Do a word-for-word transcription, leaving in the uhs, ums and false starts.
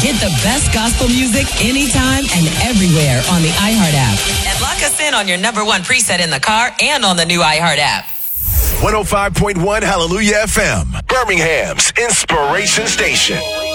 Get the best gospel music anytime and everywhere on the iHeart app. And lock us in on your number one preset in the car and on the new iHeart app. one oh five point one Hallelujah F M, Birmingham's Inspiration Station.